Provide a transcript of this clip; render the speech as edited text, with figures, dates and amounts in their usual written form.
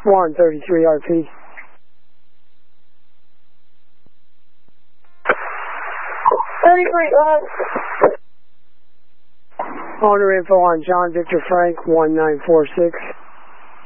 133 RP. Owner info on John Victor Frank 1946.